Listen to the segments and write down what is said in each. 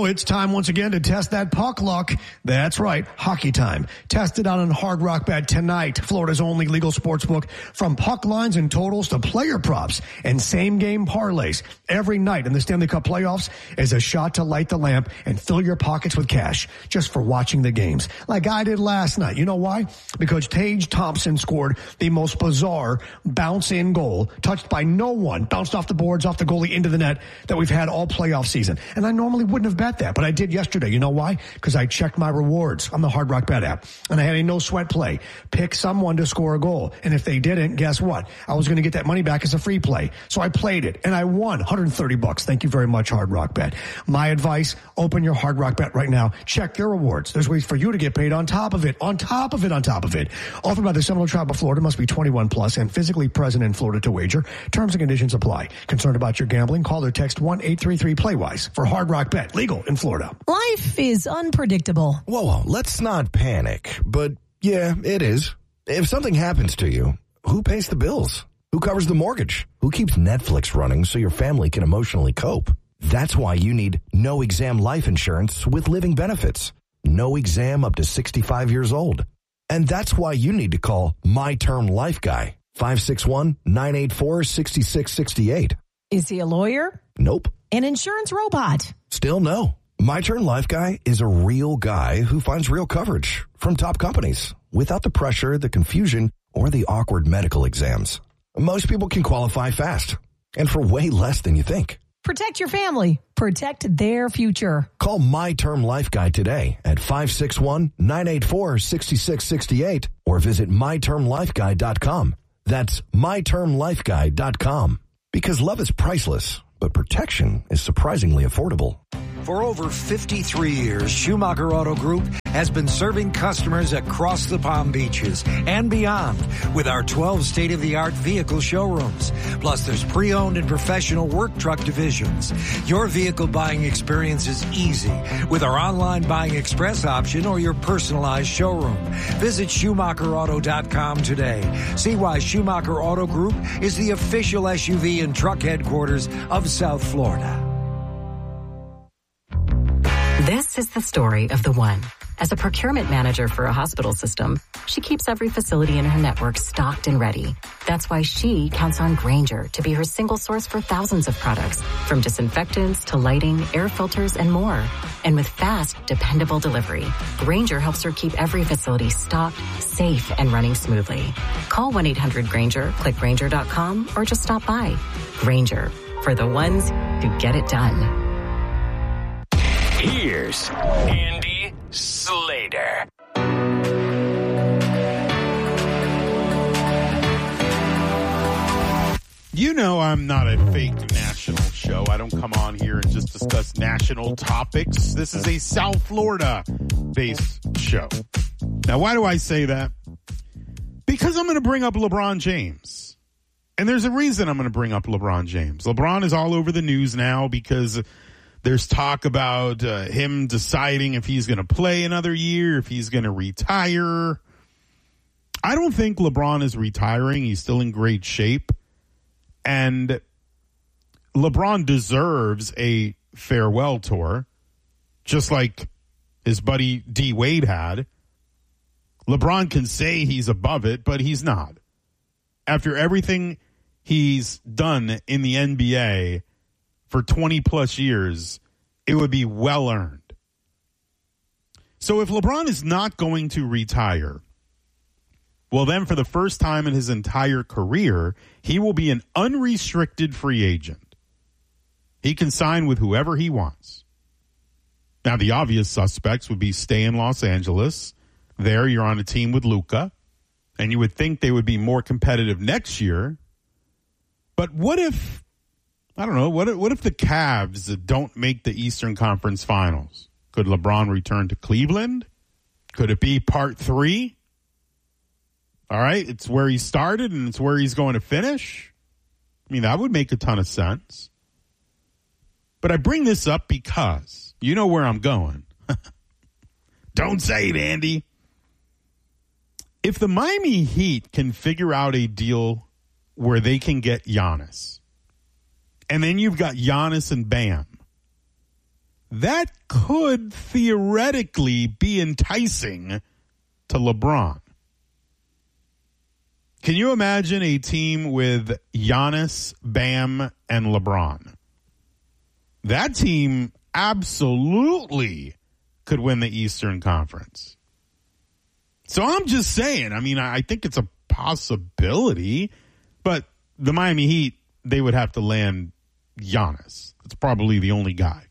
it's time once again to test that puck luck. That's right, hockey time. Test it out on Hard Rock Bet tonight. Florida's only legal sports book. From puck lines and totals to player props and same-game parlays. Every night in the Stanley Cup playoffs is a shot to light the lamp and fill your pockets with cash just for watching the games. Like I did last night. You know why? Because Tage Thompson scored the most bizarre bounce-in goal, touched by no one, bounced off the boards, off the goalie, into the net that we've had all playoff season. And I normally wouldn't have bet that, but I did yesterday. You know why? Because I checked my rewards on the Hard Rock Bet app, and I had a no-sweat play. Pick someone to score a goal, and if they didn't, guess what? I was going to get that money back as a free play. So I played it, and I won $130. Thank you very much, Hard Rock Bet. My advice, open your Hard Rock Bet right now. Check your rewards. There's ways for you to get paid on top of it, on top of it, on top of it. Offered by the Seminole Tribe of Florida, must be 21 plus and physically present in Florida to wager. Terms and conditions apply. Concerned about your gambling? Call or text 1-833-PLAY-WISE for Hard Rock Bet. Legal in Florida. Life is unpredictable. Whoa, let's not panic. But yeah, it is. If something happens to you, who pays the bills? Who covers the mortgage? Who keeps Netflix running so your family can emotionally cope? That's why you need No Exam Life Insurance with living benefits. No exam up to 65 years old. And that's why you need to call My Term Life Guy, 561-984-6668. Is he a lawyer? Nope. An insurance robot? Still no. My Term Life Guy is a real guy who finds real coverage from top companies without the pressure, the confusion, or the awkward medical exams. Most people can qualify fast and for way less than you think. Protect your family. Protect their future. Call My Term Life Guy today at 561-984-6668 or visit mytermlifeguy.com. That's mytermlifeguy.com. Because love is priceless, but protection is surprisingly affordable. For over 53 years, Schumacher Auto Group has been serving customers across the Palm Beaches and beyond with our 12 state-of-the-art vehicle showrooms. Plus, there's pre-owned and professional work truck divisions. Your vehicle buying experience is easy with our online buying express option or your personalized showroom. Visit SchumacherAuto.com today. See why Schumacher Auto Group is the official SUV and truck headquarters of South Florida. This is the story of the one. As a procurement manager for a hospital system, she keeps every facility in her network stocked and ready. That's why she counts on Grainger to be her single source for thousands of products, from disinfectants to lighting, air filters, and more. And with fast, dependable delivery, Grainger helps her keep every facility stocked, safe, and running smoothly. Call 1-800-GRAINGER, click Grainger.com, or just stop by. Grainger, for the ones who get it done. Here's Andy Slater. You know I'm not a fake national show. I don't come on here and just discuss national topics. This is a South Florida-based show. Now, why do I say that? Because I'm going to bring up LeBron James. And there's a reason I'm going to bring up LeBron James. LeBron is all over the news now because there's talk about him deciding if he's going to play another year, if he's going to retire. I don't think LeBron is retiring. He's still in great shape. And LeBron deserves a farewell tour, just like his buddy D. Wade had. LeBron can say he's above it, but he's not. After everything he's done in the NBA for 20 plus years, it would be well earned. So if LeBron is not going to retire, well, then for the first time in his entire career, he will be an unrestricted free agent. He can sign with whoever he wants. Now, the obvious suspects would be stay in Los Angeles. There, you're on a team with Luka, and you would think they would be more competitive next year. But what if, I don't know, what if the Cavs don't make the Eastern Conference Finals? Could LeBron return to Cleveland? Could it be part 3? All right, it's where he started and it's where he's going to finish. I mean, that would make a ton of sense. But I bring this up because you know where I'm going. Don't say it, Andy. If the Miami Heat can figure out a deal where they can get Giannis, and then you've got Giannis and Bam, that could theoretically be enticing to LeBron. Can you imagine a team with Giannis, Bam, and LeBron? That team absolutely could win the Eastern Conference. So I'm just saying, I mean, I think it's a possibility, but the Miami Heat, they would have to land Giannis. That's probably the only guy.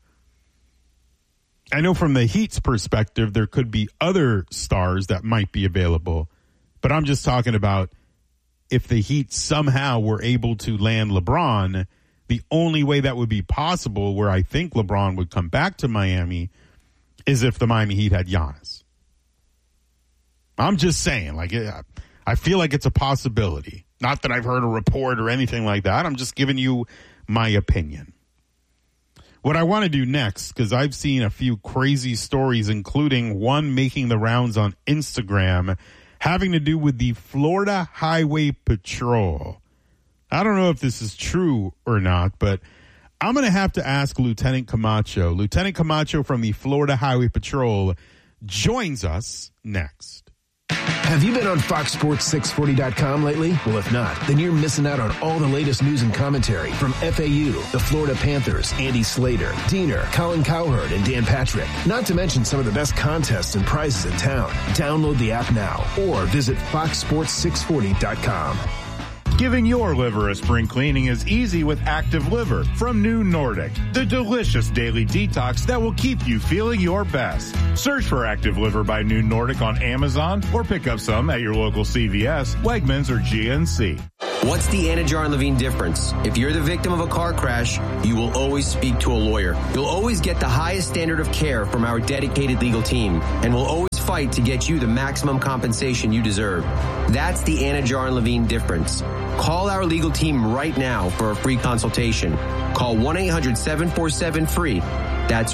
I know from the Heat's perspective, there could be other stars that might be available, but I'm just talking about if the Heat somehow were able to land LeBron, the only way that would be possible where I think LeBron would come back to Miami is if the Miami Heat had Giannis. I'm just saying, like, I feel like it's a possibility. Not that I've heard a report or anything like that. I'm just giving you my opinion. What I want to do next, because I've seen a few crazy stories, including one making the rounds on Instagram, having to do with the Florida Highway Patrol. I don't know if this is true or not, but I'm going to have to ask Lieutenant Camacho. Lieutenant Camacho from the Florida Highway Patrol joins us next. Have you been on FoxSports640.com lately? Well, if not, then you're missing out on all the latest news and commentary from FAU, the Florida Panthers, Andy Slater, Diener, Colin Cowherd, and Dan Patrick. Not to mention some of the best contests and prizes in town. Download the app now or visit FoxSports640.com. Giving your liver a spring cleaning is easy with Active Liver from New Nordic, the delicious daily detox that will keep you feeling your best. Search for Active Liver by New Nordic on Amazon or pick up some at your local CVS, Wegmans, or GNC. What's the Anna Jar and Levine difference? If you're the victim of a car crash, you will always speak to a lawyer. You'll always get the highest standard of care from our dedicated legal team, and we'll always fight to get you the maximum compensation you deserve. That's the Anna Jar and Levine difference. Call our legal team right now for a free consultation. Call 1-800-747-FREE. That's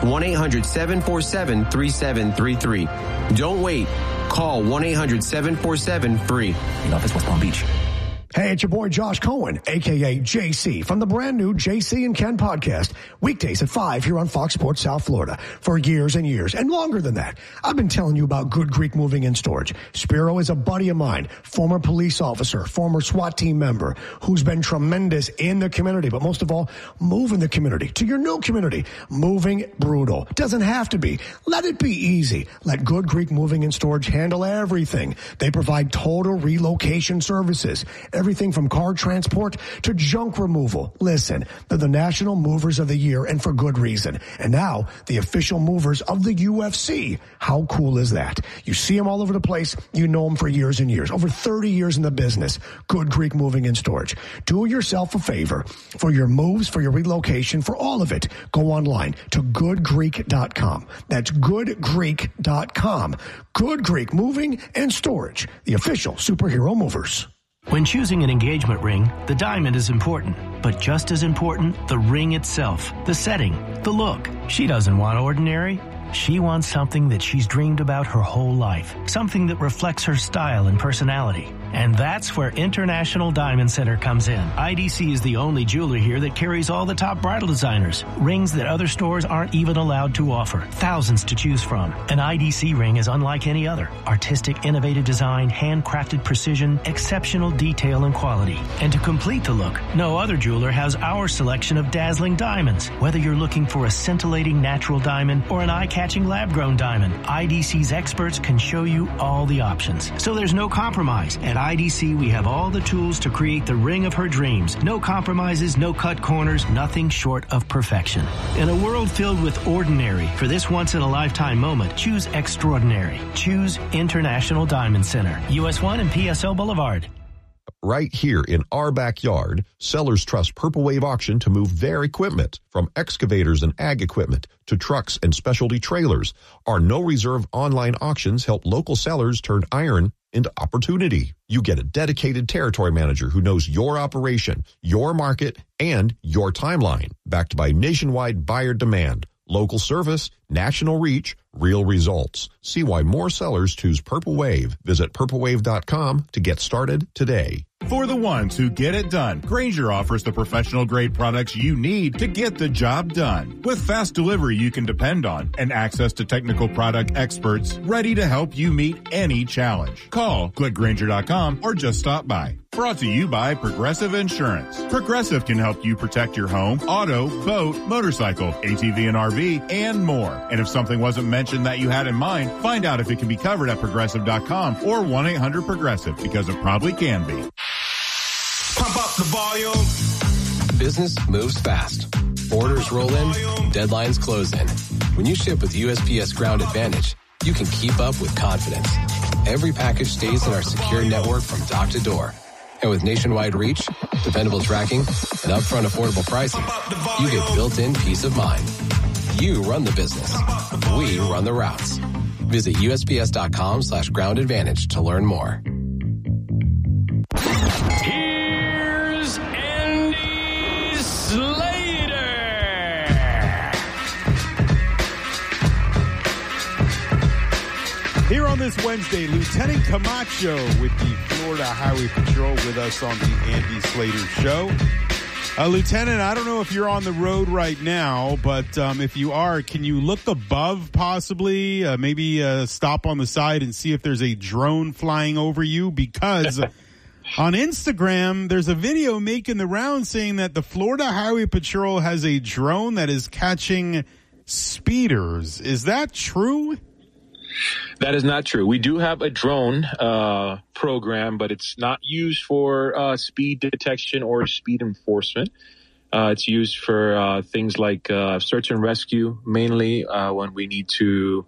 1-800-747-3733. Don't wait. Call 1-800-747-FREE. In office, West Palm Beach. Hey, it's your boy Josh Cohen, a.k.a. JC, from the brand new JC and Ken podcast, weekdays at 5 here on Fox Sports South Florida. For years and years, and longer than that, I've been telling you about Good Greek Moving and Storage. Spiro is a buddy of mine, former police officer, former SWAT team member, who's been tremendous in the community, but most of all, moving the community to your new community. Moving brutal. Doesn't have to be. Let it be easy. Let Good Greek Moving and Storage handle everything. They provide total relocation services. Everything from car transport to junk removal. Listen, they're the National Movers of the Year, and for good reason. And now, the official movers of the UFC. How cool is that? You see them all over the place. You know them for years and years. Over 30 years in the business. Good Greek Moving and Storage. Do yourself a favor. For your moves, for your relocation, for all of it, go online to goodgreek.com. That's goodgreek.com. Good Greek Moving and Storage. The official superhero movers. When choosing an engagement ring, the diamond is important, but just as important, the ring itself, the setting, the look. She doesn't want ordinary. She wants something that she's dreamed about her whole life, something that reflects her style and personality. And that's where International Diamond Center comes in. IDC is the only jeweler here that carries all the top bridal designers, rings that other stores aren't even allowed to offer, thousands to choose from. An IDC ring is unlike any other. Artistic, innovative design, handcrafted precision, exceptional detail and quality. And to complete the look, no other jeweler has our selection of dazzling diamonds. Whether you're looking for a scintillating natural diamond or an eye-catching lab-grown diamond, IDC's experts can show you all the options. So there's no compromise. At IDC, we have all the tools to create the ring of her dreams. No compromises, no cut corners, nothing short of perfection. In a world filled with ordinary, for this once-in-a-lifetime moment, choose extraordinary. Choose International Diamond Center, US 1 and PSO Boulevard. Right here in our backyard, sellers trust Purple Wave Auction to move their equipment, from excavators and ag equipment to trucks and specialty trailers. Our no-reserve online auctions help local sellers turn iron into opportunity. You get a dedicated territory manager who knows your operation, your market, and your timeline, backed by nationwide buyer demand, local service, national reach, real results. See why more sellers choose Purple Wave. Visit purplewave.com to get started today. For the ones who get it done, Grainger offers the professional-grade products you need to get the job done. With fast delivery you can depend on and access to technical product experts ready to help you meet any challenge. Call, click Grainger.com, or just stop by. Brought to you by Progressive Insurance. Progressive can help you protect your home, auto, boat, motorcycle, ATV and RV, and more. And if something wasn't mentioned that you had in mind, find out if it can be covered at Progressive.com or 1-800-PROGRESSIVE, because it probably can be. Pump up the volume. Business moves fast. Orders roll in, deadlines close in. When you ship with USPS Ground Advantage, you can keep up with confidence. Every package stays in our secure network from dock to door. And with nationwide reach, dependable tracking, and upfront affordable pricing, you get built-in peace of mind. You run the business. We run the routes. Visit USPS.com/Ground Advantage to learn more. Here's Andy Slater. Here on this Wednesday, Lieutenant Camacho with the Florida Highway Patrol with us on the Andy Slater Show. Lieutenant, I don't know if you're on the road right now, but if you are, can you look above possibly, maybe stop on the side and see if there's a drone flying over you? Because on Instagram, there's a video making the round saying that the Florida Highway Patrol has a drone that is catching speeders. Is that true? That is not true. We do have a drone program, but it's not used for speed detection or speed enforcement. It's used for things like search and rescue, mainly when we need to,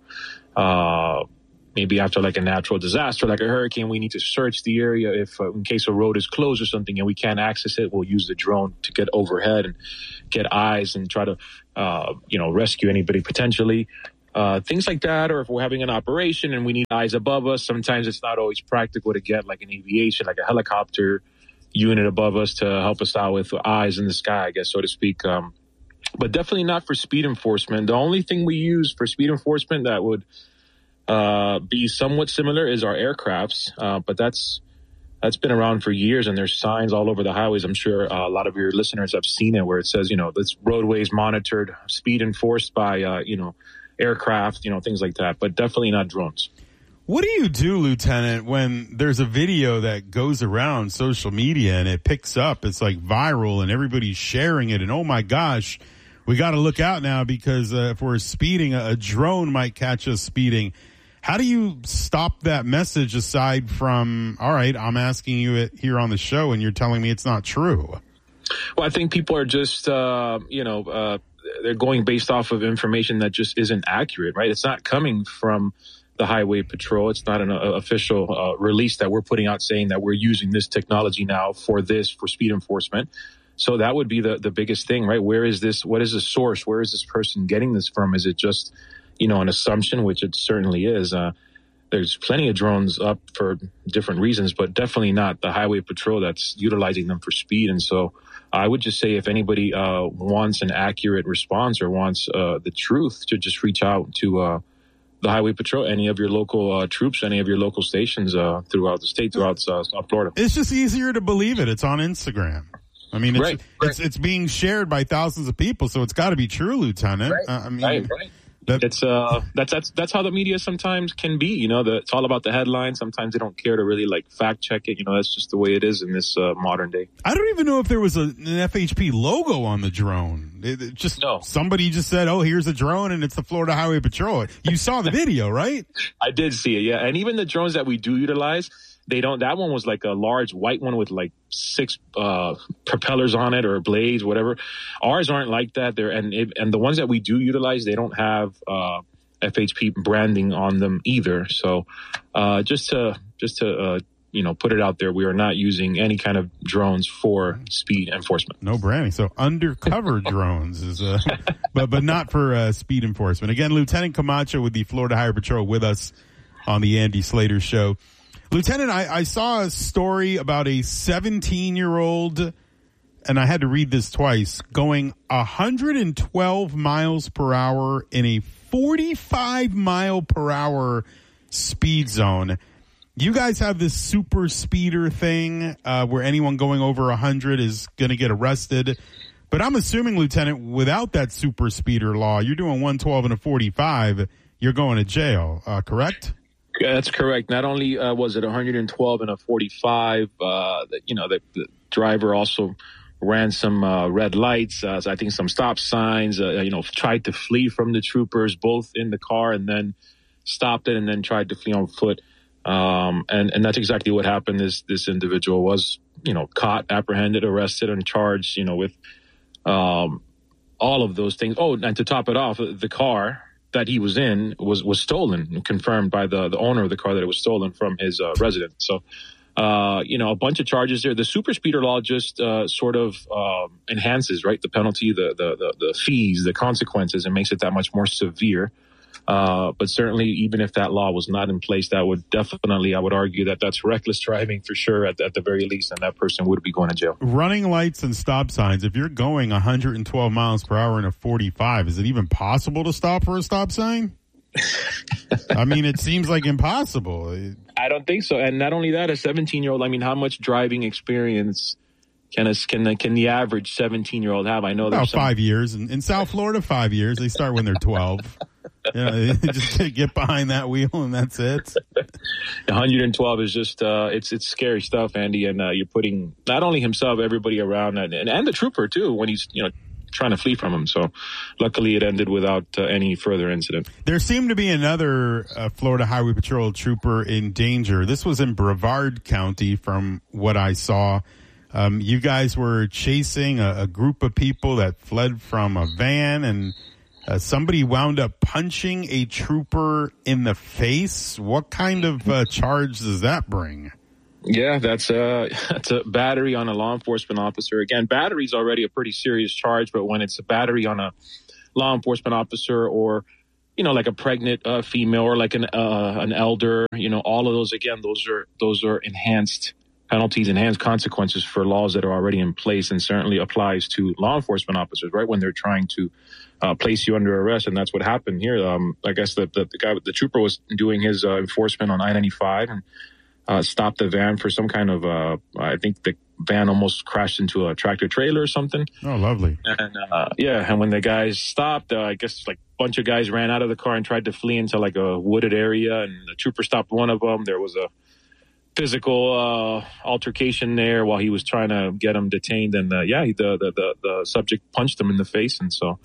maybe after like a natural disaster, like a hurricane, we need to search the area if in case a road is closed or something and we can't access it. We'll use the drone to get overhead and get eyes and try to, rescue anybody potentially. Things like that, or if we're having an operation and we need eyes above us, sometimes it's not always practical to get like an aviation, like a helicopter unit above us to help us out with eyes in the sky, I guess, so to speak. But definitely not for speed enforcement. The only thing we use for speed enforcement that would be somewhat similar is our aircrafts, but that's been around for years, and there's signs all over the highways. I'm sure a lot of your listeners have seen it where it says, this roadways monitored, speed enforced by, aircraft, things like that, but definitely not drones. What do you do, Lieutenant, when there's a video that goes around social media and it picks up, it's like viral and everybody's sharing it, and oh my gosh, we got to look out now because if we're speeding, a drone might catch us speeding. How do you stop that message aside from, all right, I'm asking you it here on the show and you're telling me it's not true? Well, I think people are just, they're going based off of information that just isn't accurate, right? It's not coming from the Highway Patrol. It's not an official release that we're putting out saying that we're using this technology now for speed enforcement. So that would be the biggest thing, right? Where is this? What is the source? Where is this person getting this from? Is it just, an assumption, which it certainly is. There's plenty of drones up for different reasons, but definitely not the Highway Patrol that's utilizing them for speed. And so I would just say if anybody wants an accurate response or wants the truth, to just reach out to the Highway Patrol, any of your local troops, any of your local stations throughout the state, throughout South Florida. It's just easier to believe it. It's on Instagram. I mean, it's being shared by thousands of people, so it's got to be true, Lieutenant. Right. It's that's how the media sometimes can be. It's all about the headline. Sometimes they don't care to really fact check it. That's just the way it is in this modern day. I don't even know if there was an FHP logo on the drone. Somebody just said, "Oh, here's a drone," and it's the Florida Highway Patrol. You saw the video, right? I did see it, yeah. And even the drones that we do utilize, they don't. That one was like a large white one with 6 propellers on it or blades, whatever. Ours aren't like that. And the ones that we do utilize, they don't have FHP branding on them either. So just to put it out there, we are not using any kind of drones for speed enforcement. No branding. So undercover drones is, but not for speed enforcement. Again, Lieutenant Camacho with the Florida Highway Patrol with us on the Andy Slater Show. Lieutenant, I saw a story about a 17-year-old, and I had to read this twice, going 112 miles per hour in a 45 mile per hour speed zone. You guys have this super speeder thing where anyone going over 100 is going to get arrested. But I'm assuming, Lieutenant, without that super speeder law, you're doing 112 and a 45, you're going to jail, correct? That's correct. Not only was it 112 and a 45, the driver also ran some red lights, I think some stop signs, tried to flee from the troopers, both in the car, and then stopped it and then tried to flee on foot. And that's exactly what happened. This individual was, caught, apprehended, arrested, and charged, with all of those things. Oh, and to top it off, the car that he was in was stolen, confirmed by the owner of the car that it was stolen from his residence. So, a bunch of charges there. The super speeder law just sort of enhances, right, the penalty, the fees, the consequences, and makes it that much more severe. But certainly, even if that law was not in place, that would definitely, I would argue that that's reckless driving for sure at the very least, and that person would be going to jail. Running lights and stop signs, if you're going 112 miles per hour in a 45, is it even possible to stop for a stop sign? I mean, it seems like impossible. I don't think so. And not only that, a 17-year-old, I mean, how much driving experience can the average 17-year-old have? I know about 5 years. In South Florida, 5 years. They start when they're 12. They just get behind that wheel and that's it. 112 is just it's scary stuff, Andy, and you're putting not only himself, everybody around, and the trooper too when he's trying to flee from him. So luckily it ended without any further incident. There seemed to be another Florida Highway Patrol trooper in danger. This was in Brevard County from what I saw. You guys were chasing a group of people that fled from a van, and somebody wound up punching a trooper in the face. What kind of charge does that bring? Yeah, that's a battery on a law enforcement officer. Again, battery is already a pretty serious charge, but when it's a battery on a law enforcement officer, or like a pregnant female, or like an elder, all of those, again, those are enhanced penalties, enhanced consequences for laws that are already in place, and certainly applies to law enforcement officers, right, when they're trying to place you under arrest. And that's what happened here. I guess the trooper was doing his enforcement on I-95 and stopped the van for some kind of, I think the van almost crashed into a tractor trailer or something. Oh, lovely. And and when the guys stopped, I guess like a bunch of guys ran out of the car and tried to flee into like a wooded area, and the trooper stopped one of them. There was a physical altercation there while he was trying to get him detained, and the subject punched him in the face. And so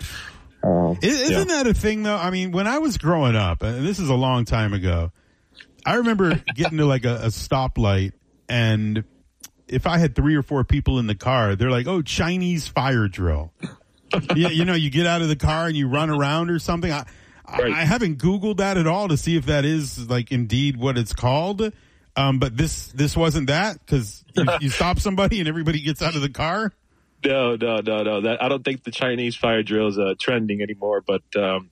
isn't that a thing though? I mean, when I was growing up, and this is a long time ago, I remember getting to like a stoplight, and if I had 3 or 4 people in the car, they're like, "Oh, Chinese fire drill." Yeah, you get out of the car and you run around or something. I haven't Googled that at all to see if that is like indeed what it's called. But this wasn't that, because you stop somebody and everybody gets out of the car. No. I don't think the Chinese fire drill is trending anymore. But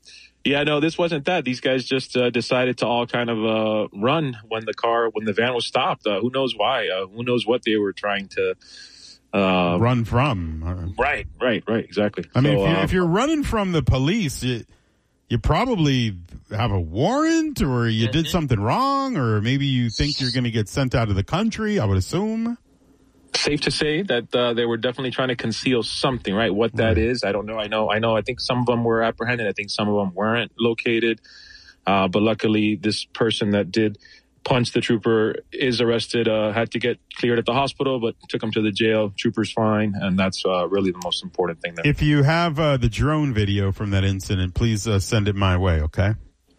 this wasn't that. These guys just decided to all kind of run when the van was stopped. Who knows why? Who knows what they were trying to run from? Right, exactly. I mean, if you're running from the police, you probably have a warrant, or you did something wrong, or maybe you think you're going to get sent out of the country, I would assume. Safe to say that they were definitely trying to conceal something, right? What that is, I don't know. I know. I think some of them were apprehended. I think some of them weren't located. But luckily, this person that did punch the trooper is arrested, had to get cleared at the hospital, but took him to the jail. Trooper's fine, and that's really the most important thing there. If you have the drone video from that incident, please send it my way, okay?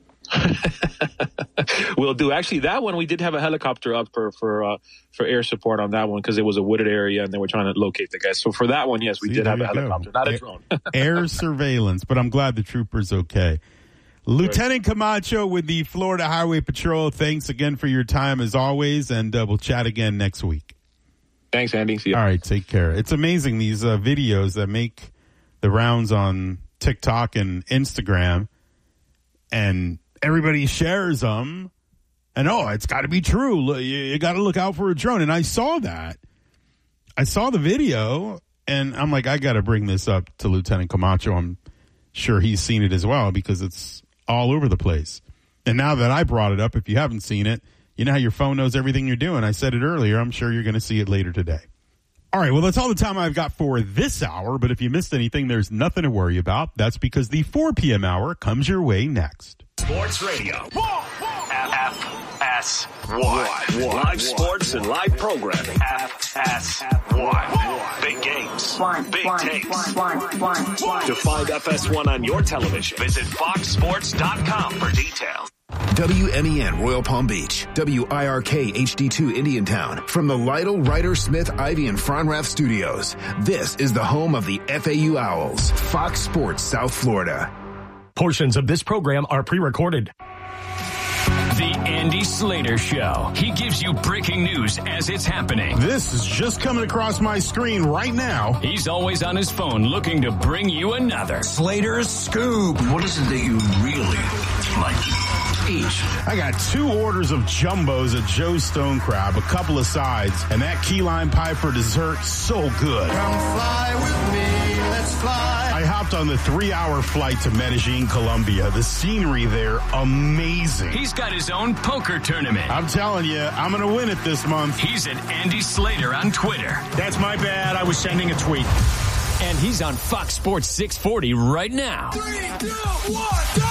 Will do. Actually, that one, we did have a helicopter up for air support on that one, because it was a wooded area and they were trying to locate the guys. So for that one, yes, we did have a helicopter, not a drone. Air surveillance, but I'm glad the trooper's okay. Lieutenant Camacho with the Florida Highway Patrol, thanks again for your time as always, and we'll chat again next week. Thanks, Andy. See you. All right, take care. It's amazing, these videos that make the rounds on TikTok and Instagram, and everybody shares them, and it's got to be true. You got to look out for a drone. And I saw that. I saw the video, and I'm like, I got to bring this up to Lieutenant Camacho. I'm sure he's seen it as well, because it's all over the place. And now that I brought it up, if you haven't seen it, You know how your phone knows everything you're doing. I said it earlier. I'm sure you're going to see it later today. All right, well, that's all the time I've got for this hour. But if you missed anything, there's nothing to worry about. That's because the 4 p.m. hour comes your way next. Sports Radio. FS1. Live sports and live programming. FS1. Big games. Big takes. To find FS1 on your television, visit foxsports.com for details. WMEN Royal Palm Beach, WIRK HD2 Indiantown, from the Lytle, Ryder, Smith, Ivy, and Fronrath studios. This is the home of the FAU Owls, Fox Sports South Florida. Portions of this program are pre-recorded. The Andy Slater Show. He gives you breaking news as it's happening. This is just coming across my screen right now. He's always on his phone looking to bring you another. Slater's Scoop. What is it that you really like to eat? I got 2 orders of jumbos at Joe's Stone Crab, a couple of sides, and that key lime pie for dessert, so good. Come fly with me, let's fly. I hopped on the 3-hour flight to Medellin, Colombia. The scenery there, amazing. He's got his own poker tournament. I'm telling you, I'm going to win it this month. He's at Andy Slater on Twitter. That's my bad. I was sending a tweet. And he's on Fox Sports 640 right now. 3, 2, 1, go!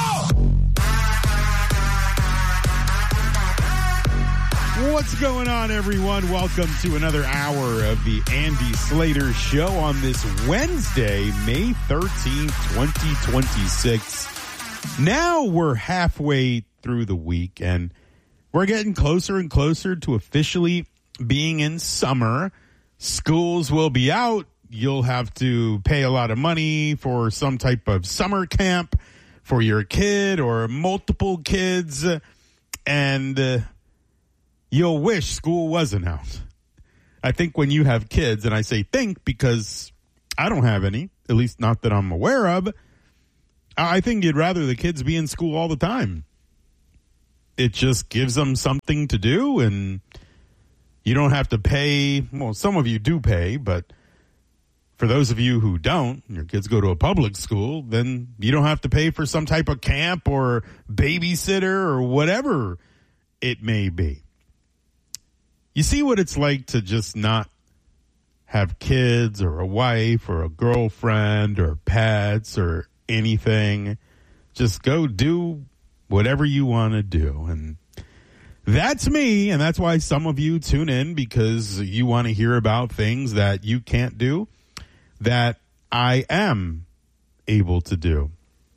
What's going on, everyone? Welcome to another hour of the Andy Slater Show on this Wednesday, May 13th, 2026. Now we're halfway through the week, and we're getting closer and closer to officially being in summer. Schools will be out. You'll have to pay a lot of money for some type of summer camp for your kid or multiple kids, and you'll wish school wasn't out. I think when you have kids, and I say think because I don't have any, at least not that I'm aware of, I think you'd rather the kids be in school all the time. It just gives them something to do, and you don't have to pay. Well, some of you do pay, but for those of you who don't, your kids go to a public school, then you don't have to pay for some type of camp or babysitter or whatever it may be. You see what it's like to just not have kids or a wife or a girlfriend or pets or anything. Just go do whatever you want to do. And that's me. And that's why some of you tune in, because you want to hear about things that you can't do that I am able to do.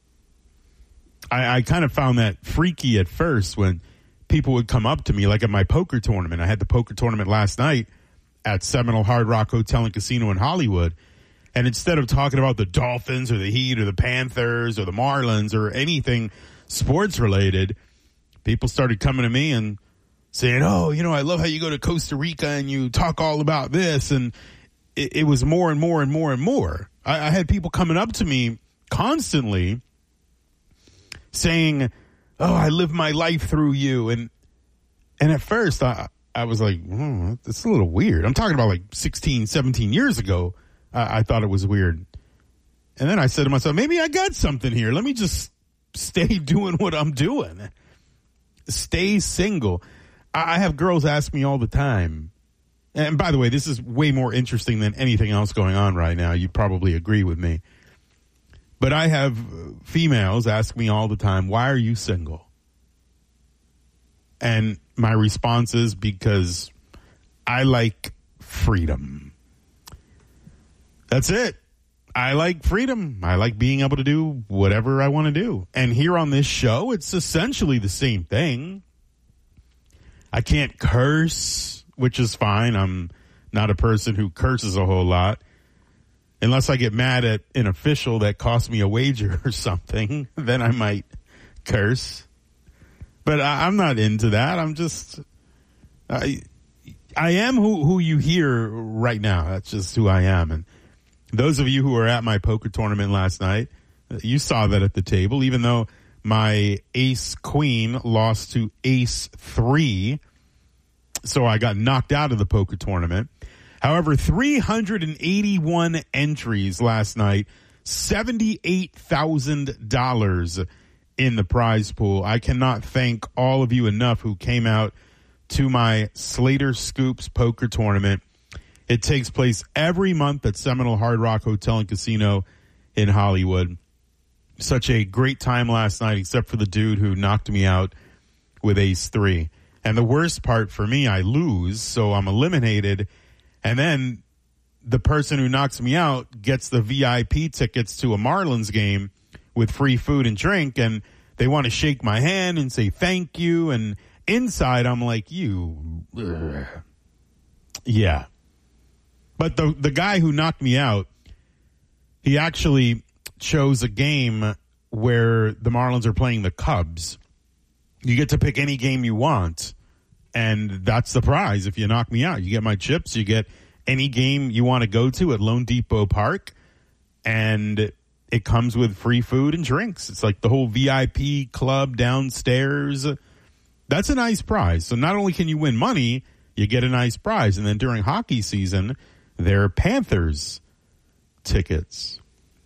I kind of found that freaky at first when people would come up to me, like at my poker tournament. I had the poker tournament last night at Seminole Hard Rock Hotel and Casino in Hollywood. And instead of talking about the Dolphins or the Heat or the Panthers or the Marlins or anything sports related, people started coming to me and saying, oh, you know, I love how you go to Costa Rica and you talk all about this. And it was more and more and more and more. I had people coming up to me constantly saying, oh, I live my life through you. And at first I was like, that's a little weird. I'm talking about like 16, 17 years ago. I thought it was weird. And then I said to myself, maybe I got something here. Let me just stay doing what I'm doing. Stay single. I have girls ask me all the time. And by the way, this is way more interesting than anything else going on right now. You'd probably agree with me. But I have females ask me all the time, why are you single? And my response is because I like freedom. That's it. I like freedom. I like being able to do whatever I want to do. And here on this show, it's essentially the same thing. I can't curse, which is fine. I'm not a person who curses a whole lot. Unless I get mad at an official that cost me a wager or something, then I might curse. But I'm not into that. I'm just, I am who you hear right now. That's just who I am. And those of you who were at my poker tournament last night, you saw that at the table, even though my ace queen lost to ace 3. So I got knocked out of the poker tournament. However, 381 entries last night, $78,000 in the prize pool. I cannot thank all of you enough who came out to my Slater Scoops poker tournament. It takes place every month at Seminole Hard Rock Hotel and Casino in Hollywood. Such a great time last night, except for the dude who knocked me out with ace-3. And the worst part for me, I lose, so I'm eliminated. And then the person who knocks me out gets the VIP tickets to a Marlins game with free food and drink, and they want to shake my hand and say thank you. And inside, I'm like, yeah. But the guy who knocked me out, he actually chose a game where the Marlins are playing the Cubs. You get to pick any game you want, and that's the prize. If you knock me out, you get my chips, you get any game you want to go to at Lone Depot Park, and it comes with free food and drinks. It's like the whole VIP club downstairs. That's a nice prize. So not only can you win money, you get a nice prize. And then during hockey season, there are Panthers tickets.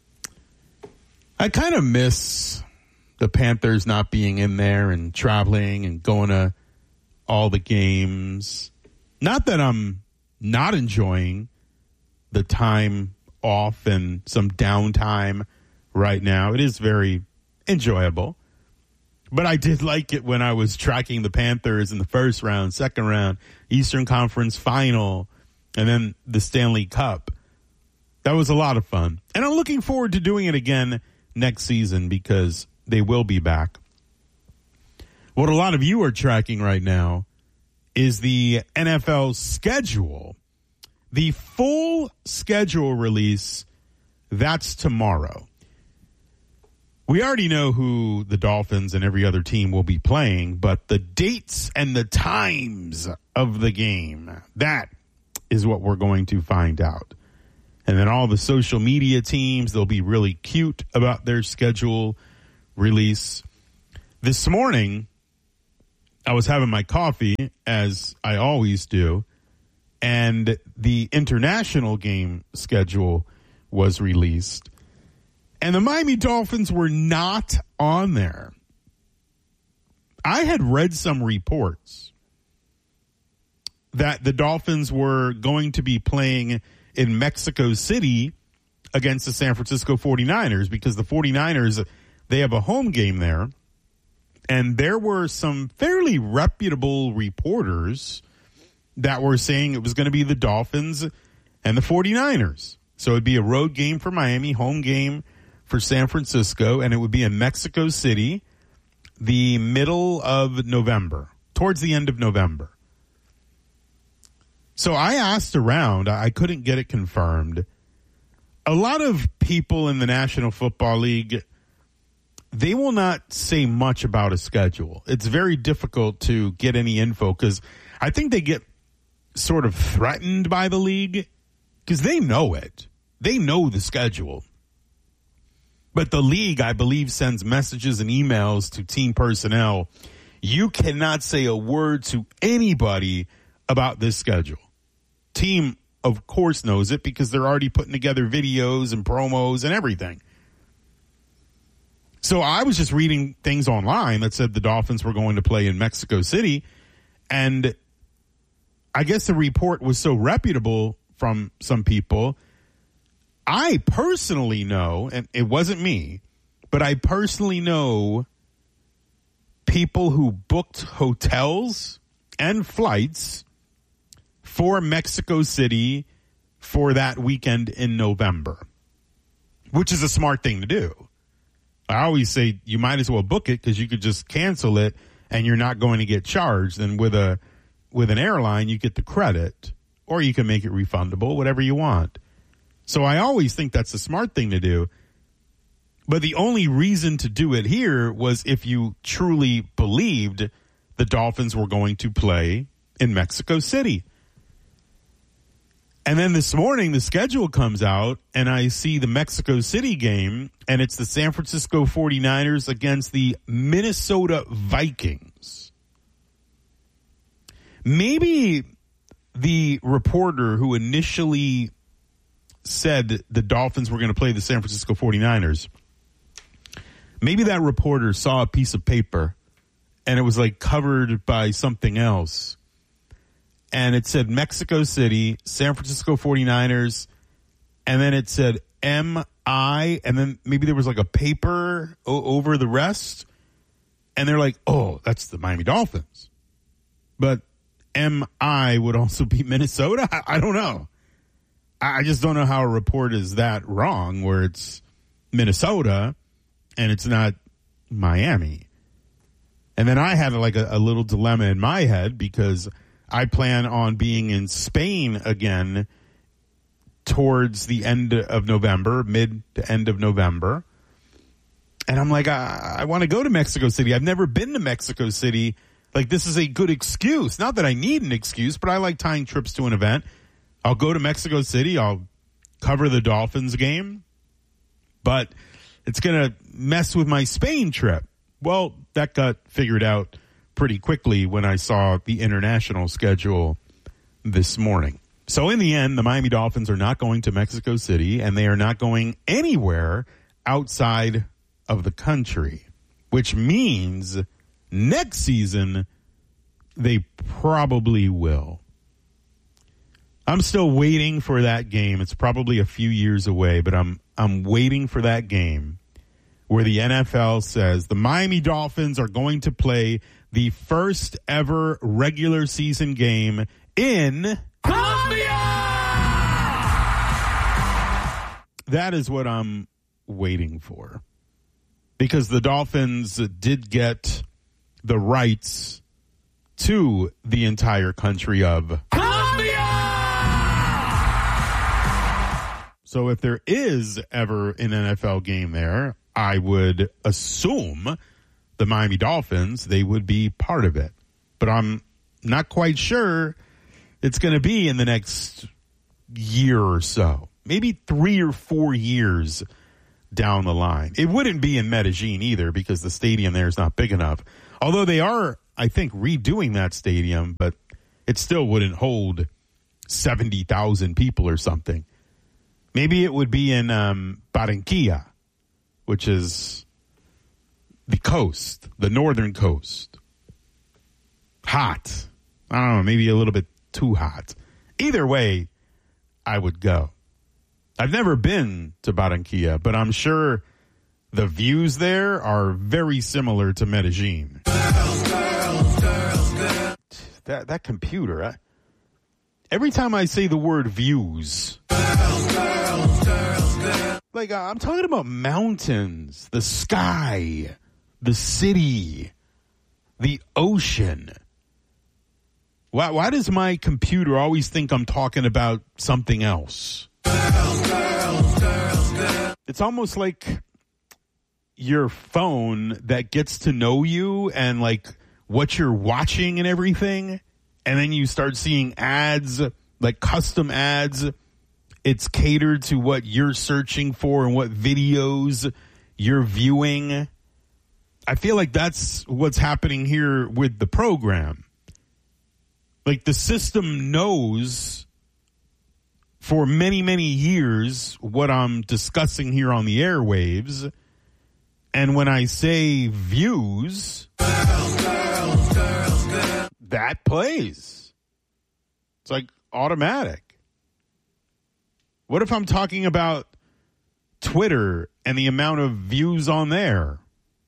I kind of miss the Panthers not being in there and traveling and going to all the games. Not that I'm not enjoying the time off and some downtime right now. It is very enjoyable. But I did like it when I was tracking the Panthers in the first round, second round, Eastern Conference Final, and then the Stanley Cup. That was a lot of fun. And I'm looking forward to doing it again next season because they will be back. What a lot of you are tracking right now is the NFL schedule. The full schedule release, that's tomorrow. We already know who the Dolphins and every other team will be playing, but the dates and the times of the game, that is what we're going to find out. And then all the social media teams, they'll be really cute about their schedule release. This morning, I was having my coffee, as I always do, and the international game schedule was released. And the Miami Dolphins were not on there. I had read some reports that the Dolphins were going to be playing in Mexico City against the San Francisco 49ers because the 49ers, they have a home game there. And there were some fairly reputable reporters that were saying it was going to be the Dolphins and the 49ers. So it'd be a road game for Miami, home game for San Francisco, and it would be in Mexico City the middle of November, towards the end of November. So I asked around. I couldn't get it confirmed. A lot of people in the National Football League, they will not say much about a schedule. It's very difficult to get any info because I think they get sort of threatened by the league because they know it. They know the schedule. But the league, I believe, sends messages and emails to team personnel. You cannot say a word to anybody about this schedule. Team, of course, knows it because they're already putting together videos and promos and everything. So I was just reading things online that said the Dolphins were going to play in Mexico City. And I guess the report was so reputable from some people. I personally know, and it wasn't me, but I personally know people who booked hotels and flights for Mexico City for that weekend in November, which is a smart thing to do. I always say you might as well book it because you could just cancel it and you're not going to get charged. And with an airline, you get the credit, or you can make it refundable, whatever you want. So I always think that's a smart thing to do. But the only reason to do it here was if you truly believed the Dolphins were going to play in Mexico City. And then this morning, the schedule comes out, and I see the Mexico City game, and it's the San Francisco 49ers against the Minnesota Vikings. Maybe the reporter who initially said the Dolphins were going to play the San Francisco 49ers, maybe that reporter saw a piece of paper and it was like covered by something else, and it said Mexico City, San Francisco 49ers, and then it said MI, and then maybe there was like a paper over the rest, and they're like, oh, that's the Miami Dolphins. But MI would also be Minnesota? I don't know. I just don't know how a report is that wrong where it's Minnesota and it's not Miami. And then I had like a little dilemma in my head because I plan on being in Spain again towards the end of November, mid to end of November. And I'm like, I want to go to Mexico City. I've never been to Mexico City. Like, this is a good excuse. Not that I need an excuse, but I like tying trips to an event. I'll go to Mexico City. I'll cover the Dolphins game. But it's going to mess with my Spain trip. Well, that got figured out pretty quickly when I saw the international schedule this morning. So in the end, the Miami Dolphins are not going to Mexico City, and they are not going anywhere outside of the country, which means next season they probably will. I'm still waiting for that game. It's probably a few years away, but I'm waiting for that game where the NFL says the Miami Dolphins are going to play the first ever regular season game in Colombia. That is what I'm waiting for. Because the Dolphins did get the rights to the entire country of Colombia. So if there is ever an NFL game there, I would assume the Miami Dolphins, they would be part of it. But I'm not quite sure it's going to be in the next year or so. Maybe 3 or 4 years down the line. It wouldn't be in Medellin either because the stadium there is not big enough. Although they are, I think, redoing that stadium, but it still wouldn't hold 70,000 people or something. Maybe it would be in Barranquilla, which is the coast, the northern coast. Hot. I don't know, maybe a little bit too hot. Either way, I would go. I've never been to Barranquilla, but I'm sure the views there are very similar to Medellin. That computer, every time I say the word views, like I'm talking about mountains, the sky, the city, the ocean. Why does my computer always think I'm talking about something else? It's almost like your phone that gets to know you and like what you're watching and everything. And then you start seeing ads, like custom ads. It's catered to what you're searching for and what videos you're viewing. I feel like that's what's happening here with the program. Like the system knows for many, many years what I'm discussing here on the airwaves. And when I say views, that plays. It's like automatic. What if I'm talking about Twitter and the amount of views on there?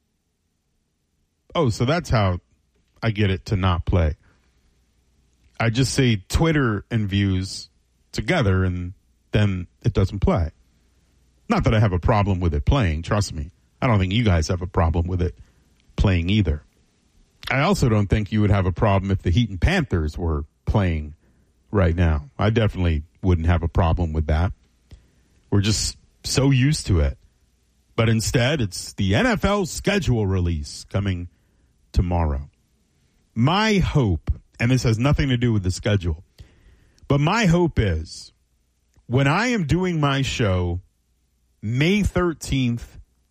Oh, so that's how I get it to not play. I just say Twitter and views together and then it doesn't play. Not that I have a problem with it playing, trust me. I don't think you guys have a problem with it playing either. I also don't think you would have a problem if the Heat and Panthers were playing right now. I definitely wouldn't have a problem with that. We're just so used to it. But instead, it's the NFL schedule release coming tomorrow. My hope, and this has nothing to do with the schedule, but my hope is when I am doing my show May 13th,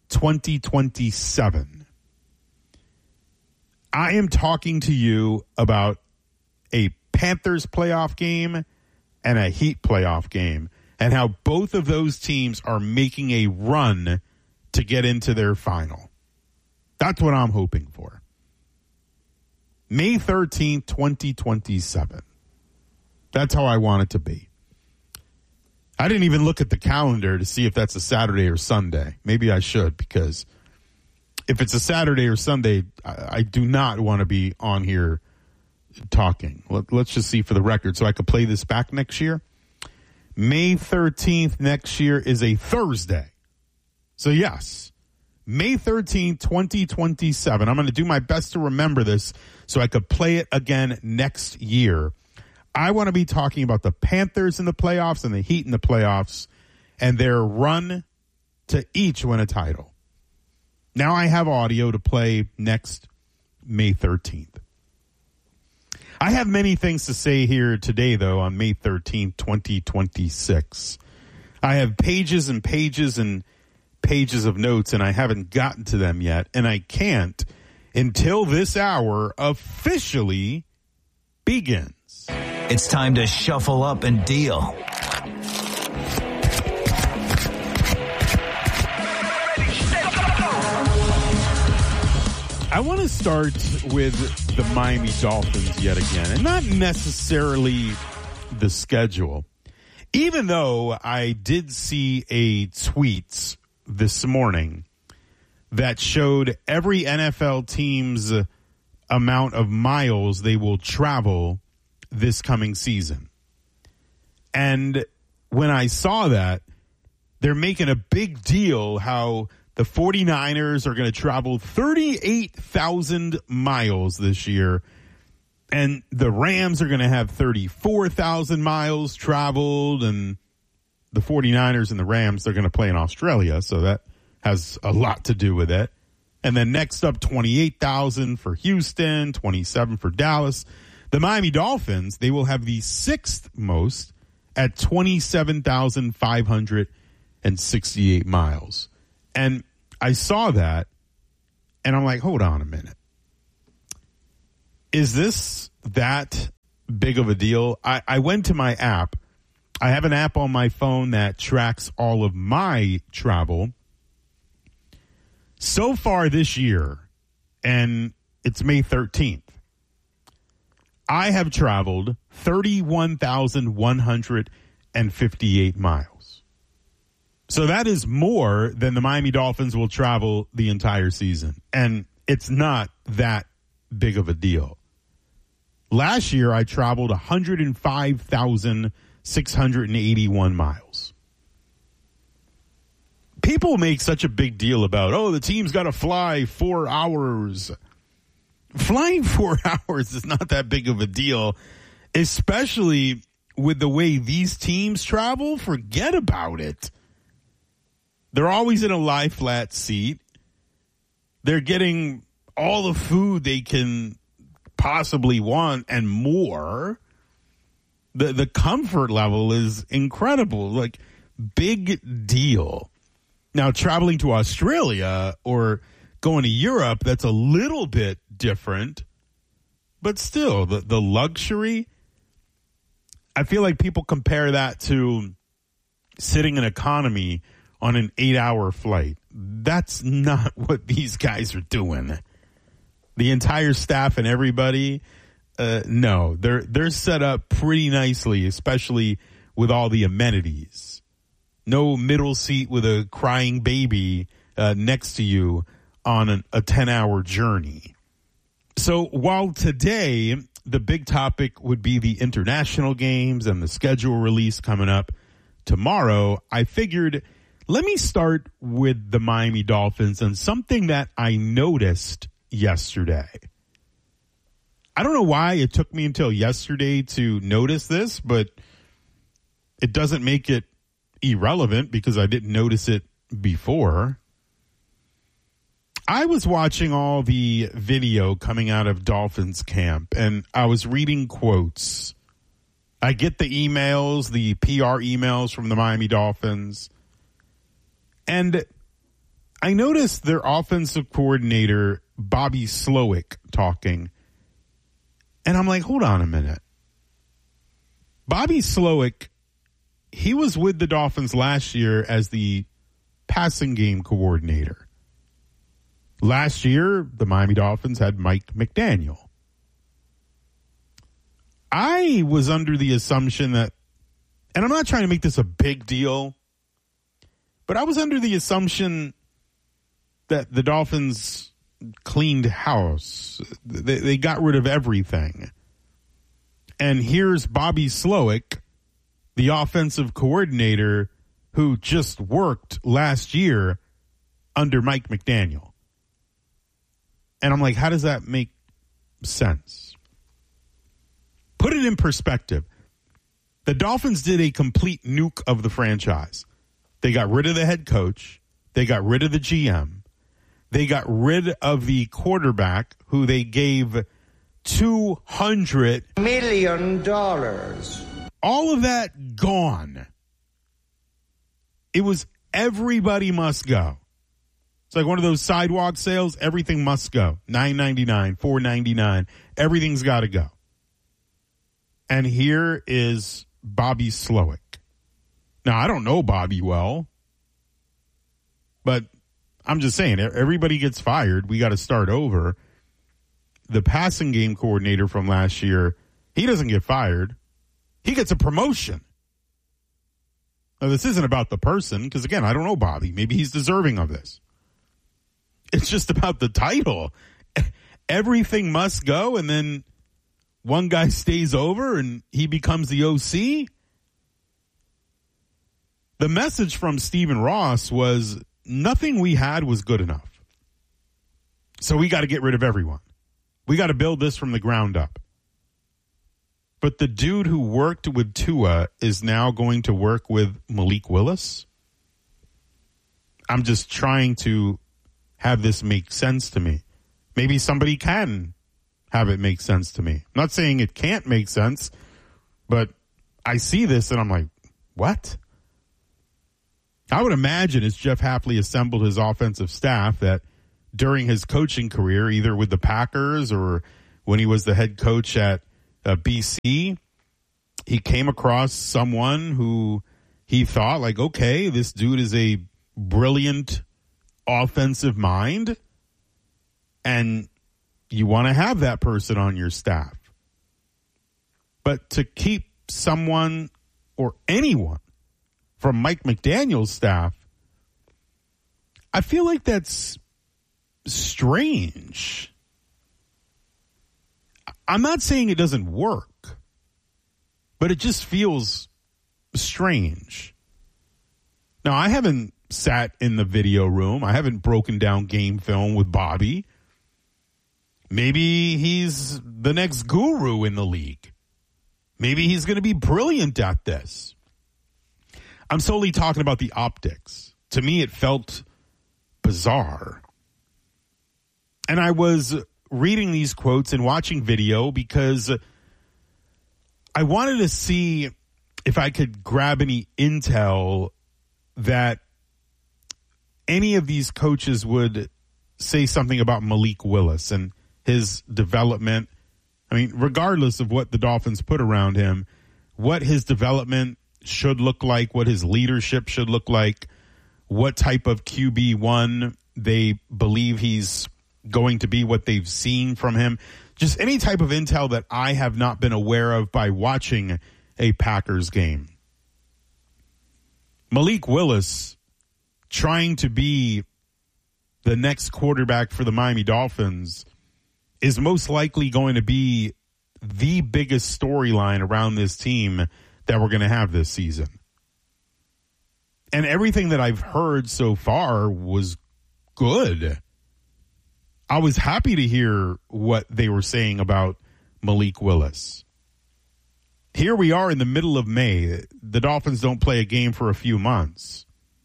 2027, I am talking to you about a Panthers playoff game and a Heat playoff game and how both of those teams are making a run to get into their final. That's what I'm hoping for. May 13th, 2027. That's how I want it to be. I didn't even look at the calendar to see if that's a Saturday or Sunday. Maybe I should, because if it's a Saturday or Sunday, I do not want to be on here talking. Let's just see for the record so I could play this back next year. May 13th next year is a Thursday. So yes, May 13th, 2027. I'm going to do my best to remember this so I could play it again next year. I want to be talking about the Panthers in the playoffs and the Heat in the playoffs and their run to each win a title. Now I have audio to play next May 13th. I have many things to say here today, though, on May 13th, 2026. I have pages and pages and pages of notes, and I haven't gotten to them yet, and I can't until this hour officially begins. It's time to shuffle up and deal. I want to start with the Miami Dolphins yet again, and not necessarily the schedule. Even though I did see a tweet this morning that showed every NFL team's amount of miles they will travel this coming season. And when I saw that, they're making a big deal how the 49ers are going to travel 38,000 miles this year, and the Rams are going to have 34,000 miles traveled, and the 49ers and the Rams, they're going to play in Australia, so that has a lot to do with it. And then next up, 28,000 for Houston, 27 for Dallas. The Miami Dolphins, they will have the sixth most at 27,568 miles. And I saw that, and I'm like, hold on a minute. Is this that big of a deal? I went to my app. I have an app on my phone that tracks all of my travel. So far this year, and it's May 13th, I have traveled 31,158 miles. So that is more than the Miami Dolphins will travel the entire season. And it's not that big of a deal. Last year, I traveled 105,681 miles. People make such a big deal about, oh, the team's got to fly 4 hours. Flying 4 hours is not that big of a deal, especially with the way these teams travel. Forget about it. They're always in a lie flat seat. They're getting all the food they can possibly want and more. The comfort level is incredible, like big deal. Now, traveling to Australia or going to Europe, that's a little bit different, but still the luxury. I feel like people compare that to sitting in economy on an 8-hour flight. That's not what these guys are doing. The entire staff and everybody, no, they're set up pretty nicely, especially with all the amenities. No middle seat with a crying baby next to you on a 10-hour journey. So while today the big topic would be the international games and the schedule release coming up tomorrow, I figured let me start with the Miami Dolphins and something that I noticed yesterday. I don't know why it took me until yesterday to notice this, but it doesn't make it irrelevant because I didn't notice it before. I was watching all the video coming out of Dolphins camp, and I was reading quotes. I get the emails, the PR emails from the Miami Dolphins, and I noticed their offensive coordinator, Bobby Slowick, talking. And I'm like, hold on a minute. Bobby Slowick, he was with the Dolphins last year as the passing game coordinator. Last year, the Miami Dolphins had Mike McDaniel. I was under the assumption that, and I'm not trying to make this a big deal, but I was under the assumption that the Dolphins cleaned house. They got rid of everything. And here's Bobby Slowick, the offensive coordinator who just worked last year under Mike McDaniel. And I'm like, how does that make sense? Put it in perspective. The Dolphins did a complete nuke of the franchise. They got rid of the head coach. They got rid of the GM. They got rid of the quarterback who they gave $200 million. All of that gone. It was everybody must go. It's like one of those sidewalk sales. Everything must go. $9.99, $4.99. Everything's got to go. And here is Bobby Slowick. Now, I don't know Bobby well, but I'm just saying, everybody gets fired. We got to start over. The passing game coordinator from last year, he doesn't get fired. He gets a promotion. Now, this isn't about the person, because, again, I don't know Bobby. Maybe he's deserving of this. It's just about the title. Everything must go, and then one guy stays over, and he becomes the OC. The message from Stephen Ross was nothing we had was good enough. So we got to get rid of everyone. We got to build this from the ground up. But the dude who worked with Tua is now going to work with Malik Willis. I'm just trying to have this make sense to me. Maybe somebody can have it make sense to me. I'm not saying it can't make sense, but I see this and I'm like, what? I would imagine as Jeff Hafley assembled his offensive staff that during his coaching career, either with the Packers or when he was the head coach at BC, he came across someone who he thought like, okay, this dude is a brilliant offensive mind and you want to have that person on your staff. But to keep someone or anyone from Mike McDaniel's staff, I feel like that's strange. I'm not saying it doesn't work, but it just feels strange. Now, I haven't sat in the video room. I haven't broken down game film with Bobby. Maybe he's the next guru in the league. Maybe he's going to be brilliant at this. I'm solely talking about the optics. To me, it felt bizarre. And I was reading these quotes and watching video because I wanted to see if I could grab any intel that any of these coaches would say something about Malik Willis and his development. I mean, regardless of what the Dolphins put around him, what his development should look like, what his leadership should look like, what type of QB1 they believe he's going to be, what they've seen from him. Just any type of intel that I have not been aware of by watching a Packers game. Malik Willis trying to be the next quarterback for the Miami Dolphins is most likely going to be the biggest storyline around this team that we're going to have this season. And everything that I've heard so far was good. I was happy to hear what they were saying about Malik Willis. Here we are in the middle of May. The Dolphins don't play a game for a few months.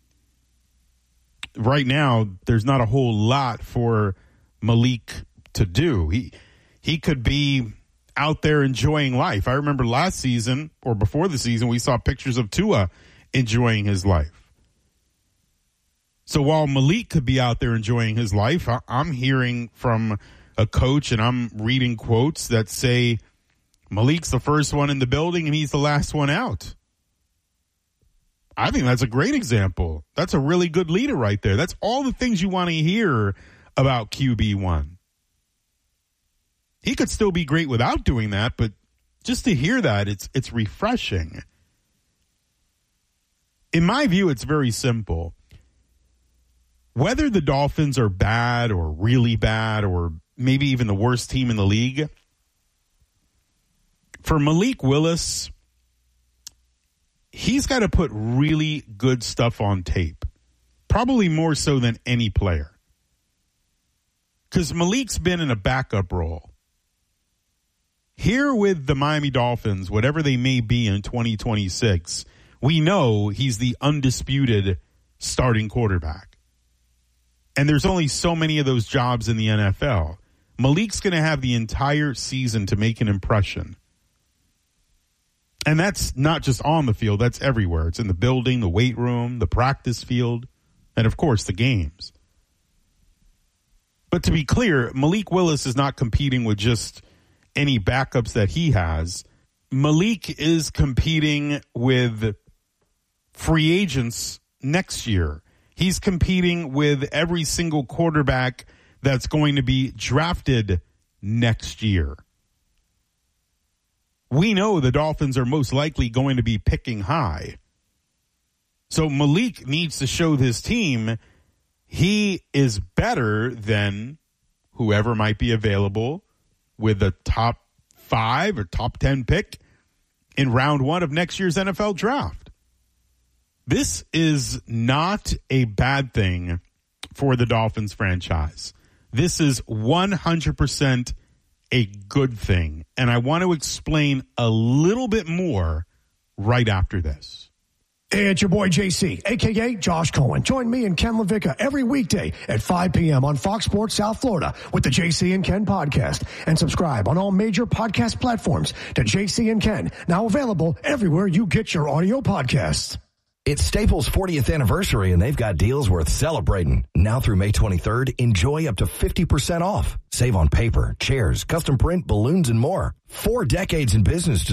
Right now, there's not a whole lot for Malik to do. He could be out there enjoying life. I remember last season or before the season, we saw pictures of Tua enjoying his life. So while Malik could be out there enjoying his life, I'm hearing from a coach and I'm reading quotes that say Malik's the first one in the building and he's the last one out. I think that's a great example. That's a really good leader right there. That's all the things you want to hear about QB1. He could still be great without doing that, but just to hear that, it's refreshing. In my view, it's very simple. Whether the Dolphins are bad or really bad or maybe even the worst team in the league, for Malik Willis, he's got to put really good stuff on tape. Probably more so than any player. Because Malik's been in a backup role. Here with the Miami Dolphins, whatever they may be in 2026, we know he's the undisputed starting quarterback. And there's only so many of those jobs in the NFL. Malik's going to have the entire season to make an impression. And that's not just on the field, that's everywhere. It's in the building, the weight room, the practice field, and of course the games. But to be clear, Malik Willis is not competing with just any backups that he has. Malik is competing with free agents next year. He's competing with every single quarterback that's going to be drafted next year. We know the Dolphins are most likely going to be picking high. So Malik needs to show this team he is better than whoever might be available with a top 5 or top 10 pick in round 1 of next year's NFL draft. This is not a bad thing for the Dolphins franchise. This is 100% a good thing. And I want to explain a little bit more right after this. Hey, it's your boy JC, a.k.a. Josh Cohen. Join me and Ken LaVicka every weekday at 5 p.m. on Fox Sports South Florida with the JC and Ken podcast. And subscribe on all major podcast platforms to JC and Ken, now available everywhere you get your audio podcasts. It's Staples' 40th anniversary, and they've got deals worth celebrating. Now through May 23rd, enjoy up to 50% off. Save on paper, chairs, custom print, balloons, and more. 4 decades in business to